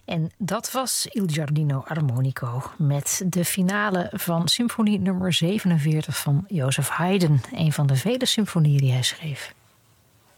En dat was Il Giardino Armonico met de finale van symfonie nummer 47 van Joseph Haydn. Een van de vele symfonieën die hij schreef.